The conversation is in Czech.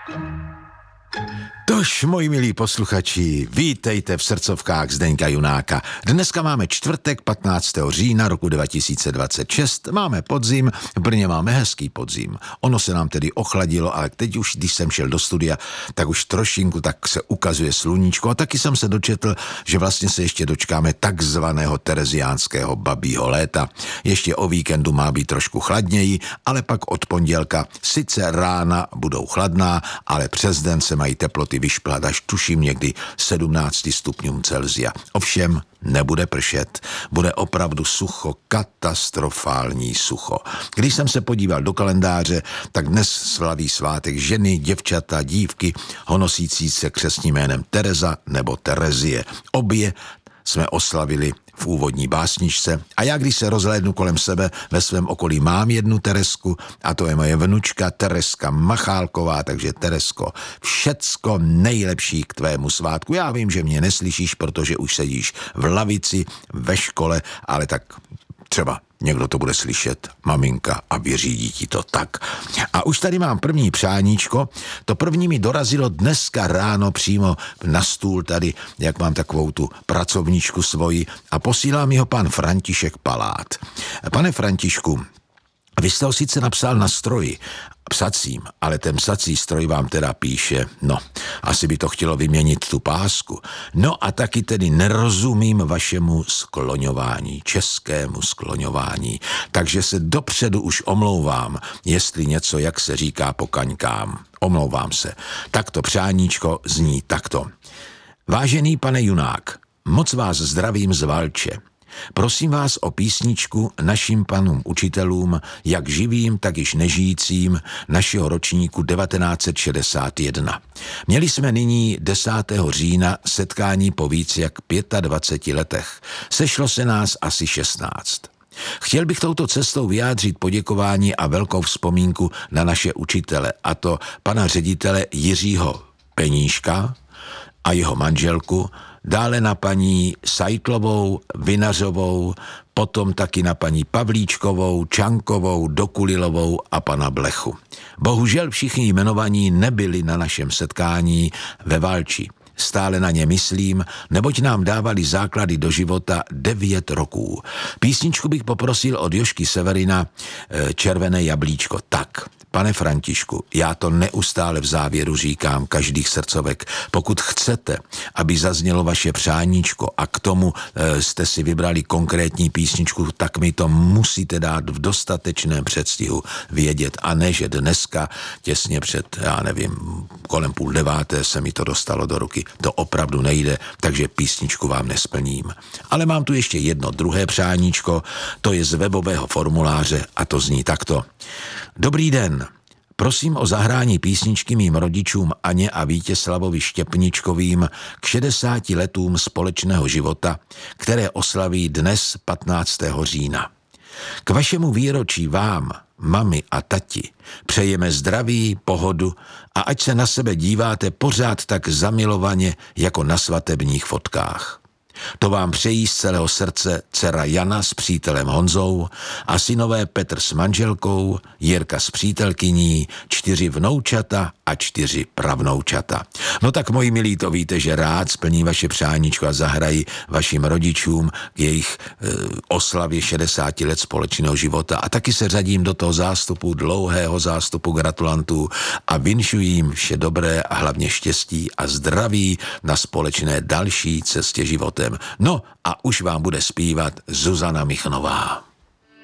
Tož, moji milí posluchači, vítejte v srdcovkách Zdeňka Junáka. Dneska máme čtvrtek 15. října roku 2026, máme podzim, v Brně máme hezký podzim. Ono se nám tedy ochladilo, ale teď už, když jsem šel do studia, tak už trošinku tak se ukazuje sluníčko a taky jsem se dočetl, že vlastně se ještě dočkáme takzvaného tereziánského babího léta. Ještě o víkendu má být trošku chladněji, ale pak od pondělka sice rána budou chladná, ale přes den se mají teploty vyšplat až tuším někdy 17 stupňům Celsia. Ovšem nebude pršet, bude opravdu sucho, katastrofální sucho. Když jsem se podíval do kalendáře, tak dnes slaví svátek ženy, děvčata, dívky, honosící se křestním jménem Tereza nebo Terezie. Obě jsme oslavili v úvodní básničce a já, když se rozhlédnu kolem sebe, ve svém okolí mám jednu Teresku a to je moje vnučka Tereska Machálková, takže Teresko, všecko nejlepší k tvému svátku. Já vím, že mě neslyšíš, protože už sedíš v lavici ve škole, ale tak třeba někdo to bude slyšet, maminka, a vyřídí ti to tak. A už tady mám první přáníčko, to první mi dorazilo dneska ráno přímo na stůl tady, jak mám takovou tu pracovničku svoji a posílá mi ho pan František Palát. Pane Františku, vy jste ho sice napsal na stroji, psacím, ale ten psací stroj vám teda píše, no, asi by to chtělo vyměnit tu pásku. No a taky tedy nerozumím vašemu skloňování, českému skloňování, takže se dopředu už omlouvám, jestli něco, jak se říká, pokaňkám. Omlouvám se. Takto přáníčko zní takto. Vážený pane Junák, moc vás zdravím z Valče. Prosím vás o písničku našim panům učitelům, jak živým, tak již nežijícím našeho ročníku 1961. Měli jsme nyní 10. října setkání po víc jak 25 letech. Sešlo se nás asi 16. Chtěl bych touto cestou vyjádřit poděkování a velkou vzpomínku na naše učitele, a to pana ředitele Jiřího Peníška a jeho manželku, dále na paní Sajtlovou, Vinařovou, potom taky na paní Pavlíčkovou, Čankovou, Dokulilovou a pana Blechu. Bohužel všichni jmenovaní nebyli na našem setkání ve Valči. Stále na ně myslím, neboť nám dávali základy do života 9 roků. Písničku bych poprosil od Jožky Severina, Červené jablíčko. Tak, pane Františku, já to neustále v závěru říkám, každých srdcovek. Pokud chcete, aby zaznělo vaše přáníčko a k tomu jste si vybrali konkrétní písničku, tak mi to musíte dát v dostatečném předstihu vědět. A ne, že dneska, těsně před, já nevím, kolem 8:30 se mi to dostalo do ruky. To opravdu nejde, takže písničku vám nesplním. Ale mám tu ještě jedno druhé přáníčko, to je z webového formuláře a to zní takto. Dobrý den, prosím o zahrání písničky mým rodičům Aně a Vítězslavovi Štěpničkovým k 60 letům společného života, které oslaví dnes 15. října. K vašemu výročí vám, mami a tati, přejeme zdraví, pohodu a ať se na sebe díváte pořád tak zamilovaně jako na svatebních fotkách. To vám přejí z celého srdce dcera Jana s přítelem Honzou a synové Petr s manželkou, Jirka s přítelkyní, 4 vnoučata a 4 pravnoučata. No tak, moji milí, to víte, že rád splní vaše přáníčko a zahrají vašim rodičům k jejich oslavě 60 let společného života a taky se řadím do toho zástupu, dlouhého zástupu gratulantů a vinšuji jim vše dobré a hlavně štěstí a zdraví na společné další cestě životem. No a už vám bude zpívat Zuzana Michnová.